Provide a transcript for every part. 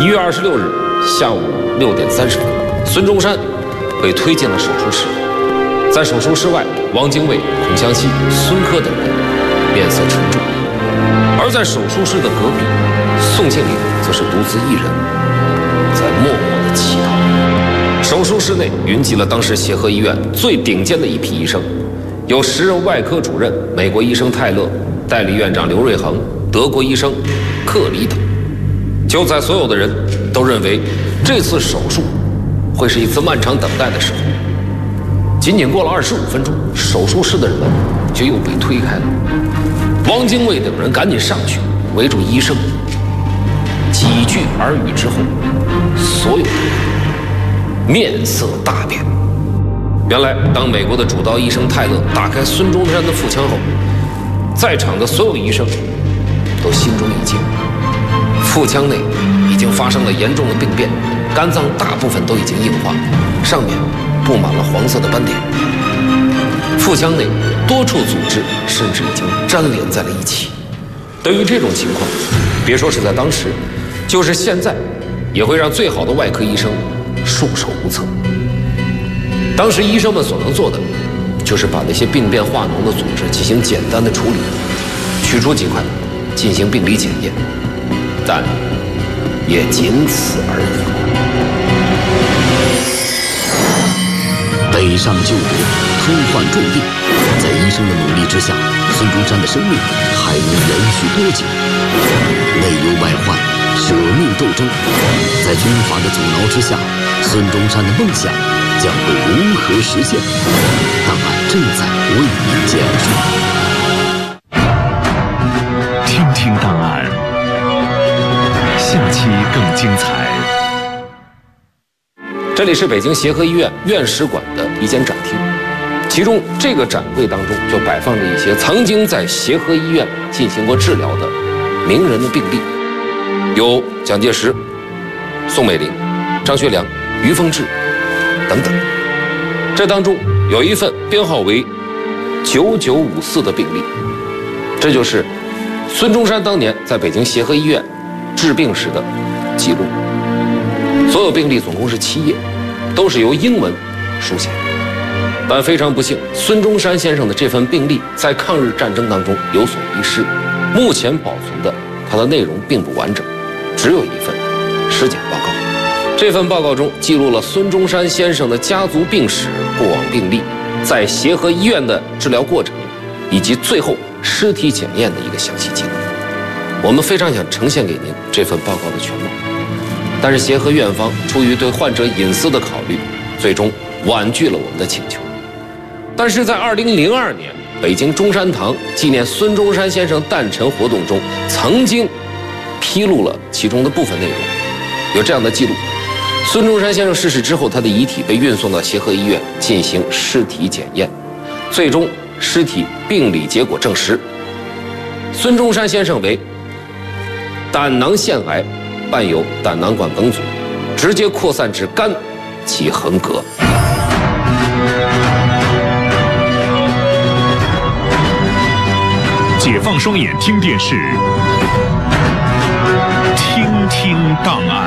1月26日下午6点30分，孙中山被推进了手术室。在手术室外，汪精卫、孔祥熙、孙科等人面色沉重。而在手术室的隔壁，宋庆龄则是独自一人在默默地祈祷。手术室内云集了当时协和医院最顶尖的一批医生，有时任外科主任美国医生泰勒、代理院长刘瑞恒、德国医生克里等。就在所有的人都认为这次手术会是一次漫长等待的时候，仅仅过了25分钟，手术室的人就又被推开了。汪精卫等人赶紧上去围住医生，几句耳语之后，所有的人面色大变。原来，当美国的主刀医生泰勒打开孙中山的腹腔后，在场的所有医生都心中一惊，腹腔内已经发生了严重的病变，肝脏大部分都已经硬化，上面布满了黄色的斑点，腹腔内多处组织甚至已经粘连在了一起。对于这种情况，别说是在当时，就是现在，也会让最好的外科医生束手无策。当时医生们所能做的，就是把那些病变化脓的组织进行简单的处理，取出几块，进行病理检验，但也仅此而已。 北上救国，吞患重病，在医生的努力之下，孙中山的生命还能延续多久？内忧外患，舍命斗争，在军阀的阻挠之下，孙中山的梦想将会如何实现？档案正在为您讲述。 听听档案，下期更精彩。 这里是北京协和医院院史馆的一间展厅，其中这个展柜当中就摆放着一些曾经在协和医院进行过治疗的名人的病历，有蒋介石、宋美龄、张学良、于凤至等等。这当中有一份编号为9954的病历，这就是孙中山当年在北京协和医院治病时的记录。所有病历总共是7页，都是由英文书写。但非常不幸，孙中山先生的这份病历在抗日战争当中有所遗失，目前保存的它的内容并不完整，只有一份尸检报告。这份报告中记录了孙中山先生的家族病史、过往病历，在协和医院的治疗过程，以及最后尸体检验的一个详细记录。我们非常想呈现给您这份报告的全貌，但是协和院方出于对患者隐私的考虑，最终婉拒了我们的请求。但是在2002年北京中山堂纪念孙中山先生诞辰活动中，曾经披露了其中的部分内容。有这样的记录：孙中山先生逝世之后，他的遗体被运送到协和医院进行尸体检验，最终尸体病理结果证实，孙中山先生为胆囊腺癌伴有胆囊管梗阻，直接扩散至肝，其横膈。 解放双眼听电视，听听档案。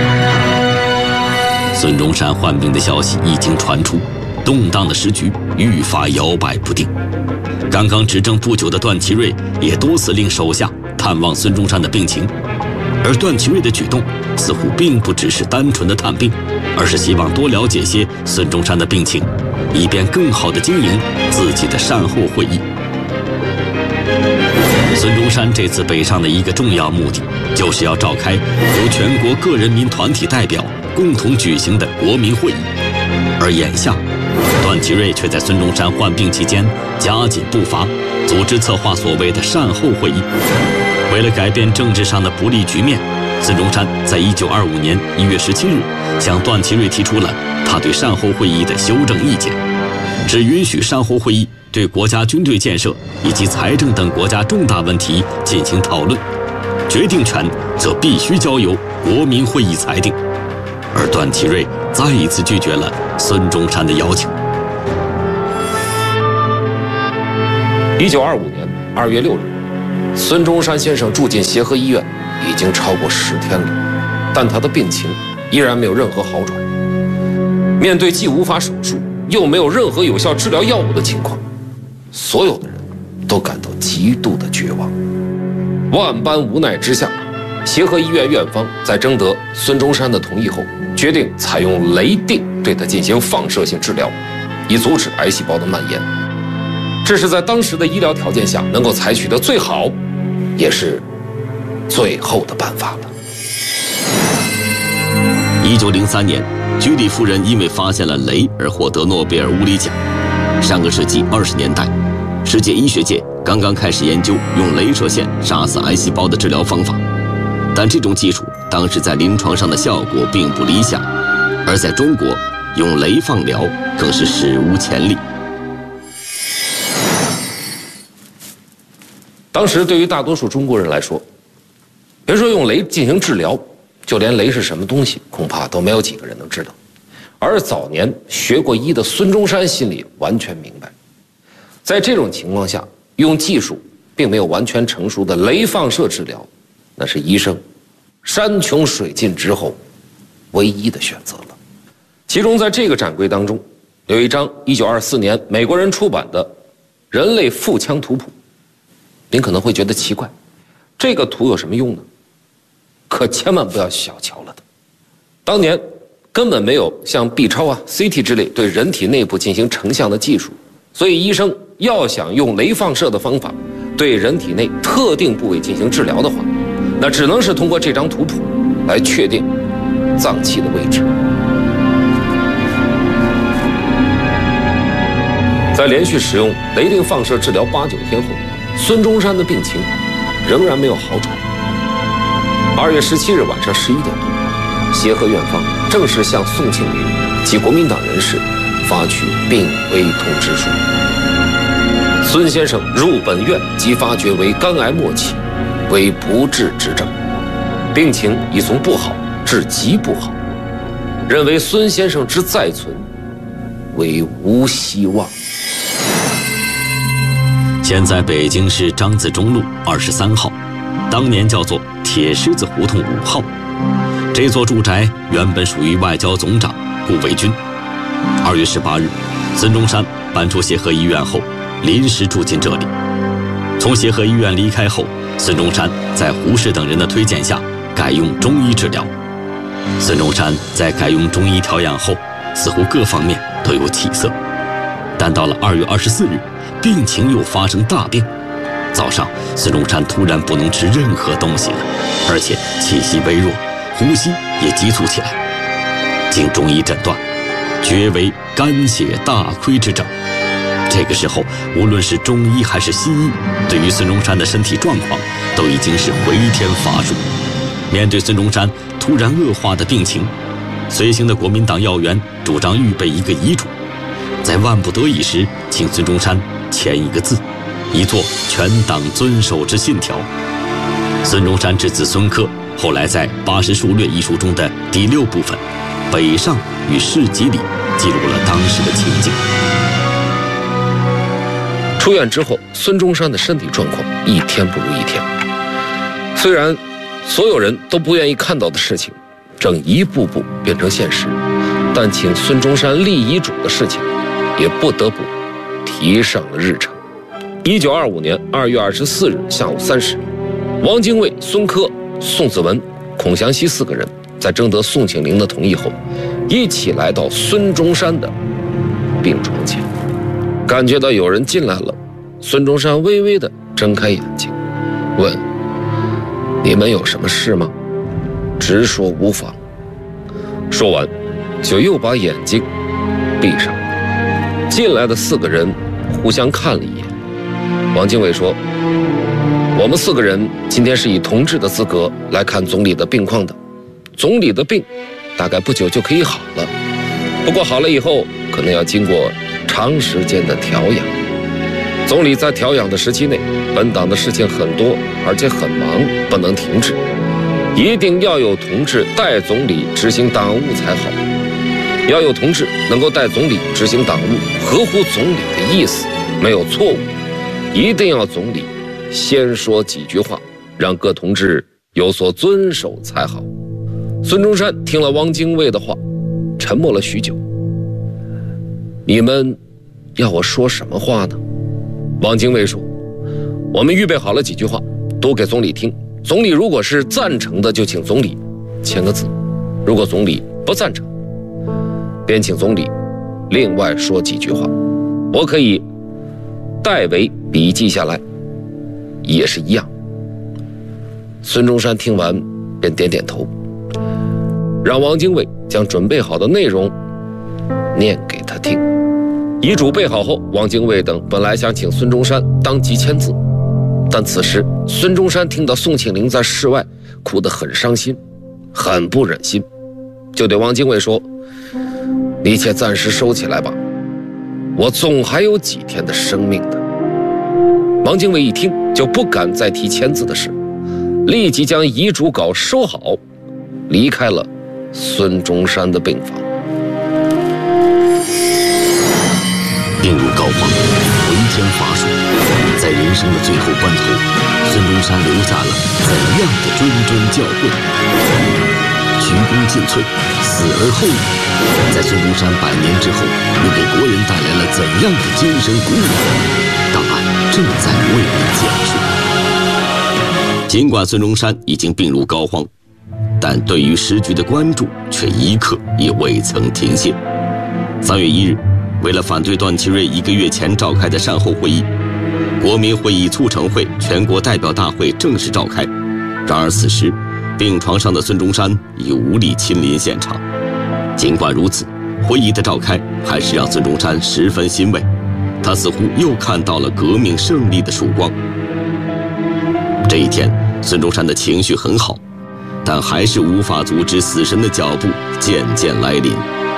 孙中山患病的消息一经传出，动荡的时局愈发摇摆不定。刚刚执政不久的段祺瑞也多次令手下探望孙中山的病情，而段祺瑞的举动似乎并不只是单纯的探病，而是希望多了解些孙中山的病情，以便更好地经营自己的善后会议。孙中山这次北上的一个重要目的，就是要召开由全国各人民团体代表共同举行的国民会议。而眼下，段祺瑞却在孙中山患病期间加紧步伐，组织策划所谓的善后会议。为了改变政治上的不利局面，孙中山在1925年1月17日向段祺瑞提出了他对善后会议的修正意见，只允许善后会议对国家军队建设以及财政等国家重大问题进行讨论，决定权则必须交由国民会议裁定。而段祺瑞再一次拒绝了孙中山的邀请。 1925年2月6日，孙中山先生住进协和医院已经超过10天了。 但他的病情依然没有任何好转。面对既无法手术又没有任何有效治疗药物的情况，所有的人都感到极度的绝望。万般无奈之下，协和医院院方在征得孙中山的同意后，决定采用雷定对他进行放射性治疗，以阻止癌细胞的蔓延。这是在当时的医疗条件下能够采取的最好，也是最后的办法了。 1903年，居里夫人因为发现了镭而获得诺贝尔物理奖。上个世纪20年代，世界医学界刚刚开始研究用镭射线杀死癌细胞的治疗方法，但这种技术当时在临床上的效果并不理想，而在中国用镭放疗更是史无前例。 当时对于大多数中国人来说，别说用镭进行治疗，就连镭是什么东西恐怕都没有几个人能知道。而早年学过医的孙中山心里完全明白，在这种情况下，用技术并没有完全成熟的镭放射治疗，那是医生山穷水尽之后唯一的选择了。其中在这个展柜当中，有一张1924年美国人出版的人类腹腔图谱。您可能会觉得奇怪，这个图有什么用呢？可千万不要小瞧了它。当年根本没有像 B 超啊、CT 之类对人体内部进行成像的技术，所以医生要想用镭放射的方法对人体内特定部位进行治疗的话，那只能是通过这张图谱来确定脏器的位置。在连续使用雷定放射治疗8、9天后，孙中山的病情仍然没有好转。2月17日晚上11点多，协和院方正式向宋庆龄及国民党人士发去病危通知书。孙先生入本院即发觉为肝癌末期，为不治之症，病情已从不好至极不好，认为孙先生之再存为无希望。 现在北京市张自忠路23号，当年叫做铁狮子胡同5号。这座住宅原本属于外交总长顾维钧。2月18日，孙中山搬出协和医院后，临时住进这里。从协和医院离开后，孙中山在胡适等人的推荐下，改用中医治疗。孙中山在改用中医调养后，似乎各方面都有起色。但到了2月24日，病情又发生大变。早上，孙中山突然不能吃任何东西了，而且气息微弱，呼吸也急促起来。经中医诊断，决为肝血大亏之症。这个时候，无论是中医还是西医，对于孙中山的身体状况都已经是回天乏术。面对孙中山突然恶化的病情，随行的国民党要员主张预备一个遗嘱，在万不得已时，请孙中山签一个字，以作全党遵守之信条。孙中山之子孙科后来在《80数略》一书中的第6部分《北上与市集》里记录了当时的情景。 出院之后，孙中山的身体状况一天不如一天。虽然所有人都不愿意看到的事情正一步步变成现实，但请孙中山立遗嘱的事情也不得不提上了日程。1925年2月24日下午3时，汪精卫、孙科、宋子文、孔祥熙4个人在征得宋庆龄的同意后，一起来到孙中山的病床前。感觉到有人进来了，孙中山微微地睁开眼睛，问：“你们有什么事吗？直说无妨。”说完，就又把眼睛闭上了。进来的4个人互相看了一眼。汪精卫说：“我们4个人今天是以同志的资格来看总理的病况的。总理的病大概不久就可以好了，不过好了以后可能要经过长时间的调养。总理在调养的时期内，本党的事情很多，而且很忙，不能停止，一定要有同志代总理执行党务才好。要有同志能够代总理执行党务，合乎总理的意思，没有错误。一定要总理先说几句话，让各同志有所遵守才好。 孙中山听了汪精卫的话，沉默了许久。你们要我说什么话呢？汪精卫说，我们预备好了几句话，都给总理听。总理如果是赞成的，就请总理签个字；如果总理不赞成，便请总理另外说几句话，我可以代为笔记下来，也是一样。孙中山听完便点点头，让汪精卫将准备好的内容念给他听。遗嘱备好后，汪精卫等本来想请孙中山当即签字，但此时孙中山听到宋庆龄在室外哭得很伤心，很不忍心，就对汪精卫说，你且暂时收起来吧，我总还有几天的生命的。汪精卫一听就不敢再提签字的事，立即将遗嘱稿收好，离开了孙中山的病房。 病入膏肓，回天乏术，在人生的最后关头，孙中山留下了怎样的谆谆教诲？鞠躬尽瘁，死而后已，在孙中山100年之后，又给国人带来了怎样的精神鼓舞？档案正在为您讲述。尽管孙中山已经病入膏肓，但对于时局的关注却一刻也未曾停歇。3月1日，为了反对段祺瑞1个月前召开的善后会议，国民会议促成会全国代表大会正式召开。然而此时，病床上的孙中山已无力亲临现场。尽管如此，会议的召开还是让孙中山十分欣慰，他似乎又看到了革命胜利的曙光。这一天，孙中山的情绪很好，但还是无法阻止死神的脚步渐渐来临。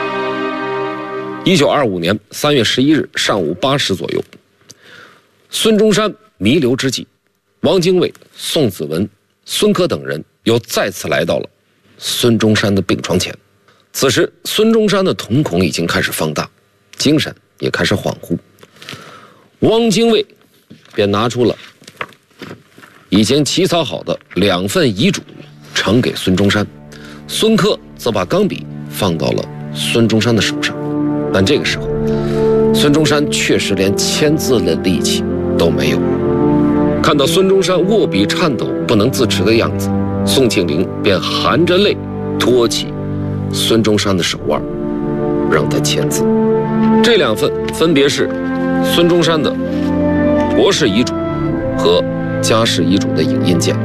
1925年3月11日上午8时左右，孙中山弥留之际，汪精卫、宋子文、孙科等人又再次来到了孙中山的病床前。此时孙中山的瞳孔已经开始放大，精神也开始恍惚。汪精卫便拿出了已经起草好的2份遗嘱呈给孙中山，孙科则把钢笔放到了孙中山的手上。但这个时候，孙中山确实连签字的力气都没有。看到孙中山握笔颤抖不能自持的样子，宋庆龄便含着泪托起孙中山的手腕，让他签字。这2份分别是孙中山的国事遗嘱和家事遗嘱的影印件。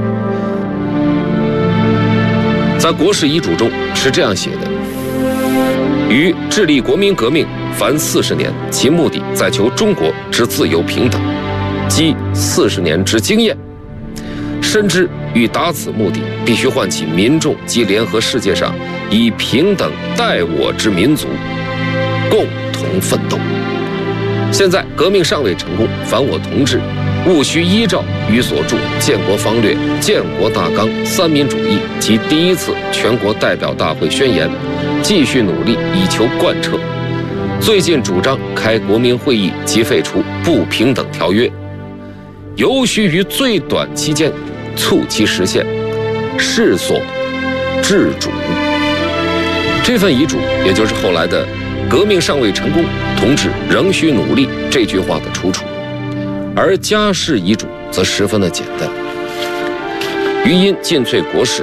在国事遗嘱中是这样写的，于致力国民革命凡40年，其目的在求中国之自由平等，积40年之经验，深知欲达此目的，必须唤起民众及联合世界上以平等待我之民族，共同奋斗。现在革命尚未成功，凡我同志务须依照于所著《建国方略》《建国大纲》《三民主义》及第1次全国代表大会宣言，继续努力以求贯彻。最近主张开国民会议及废除不平等条约，尤须于最短期间促其实现，是所致主。这份遗嘱也就是后来的革命尚未成功，同志仍需努力这句话的出处。而家事遗嘱则十分的简单，余因尽瘁国事，